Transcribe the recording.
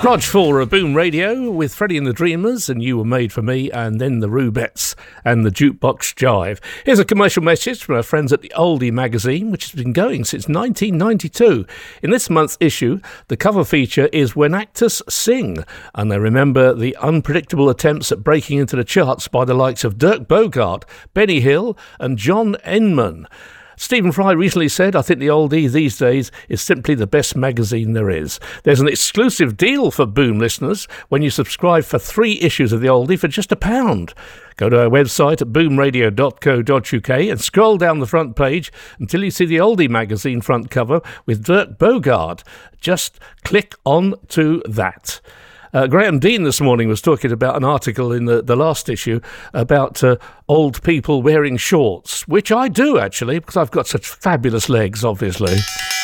Rog for Boom Radio with Freddie and the Dreamers and You Were Made For Me, and then the Rubettes and the Jukebox Jive. Here's a commercial message from our friends at the Oldie magazine, which has been going since 1992. In this month's issue, the cover feature is When Actors Sing, and they remember the unpredictable attempts at breaking into the charts by the likes of Dirk Bogarde, Benny Hill and John Enman. Stephen Fry recently said, I think the Oldie these days is simply the best magazine there is. There's an exclusive deal for Boom listeners when you subscribe for 3 issues of the Oldie for just £1. Go to our website at boomradio.co.uk and scroll down the front page until you see the Oldie magazine front cover with Dirk Bogarde. Just click on to that. Graham Dean this morning was talking about an article in the last issue about old people wearing shorts, which I do actually, because I've got such fabulous legs, obviously.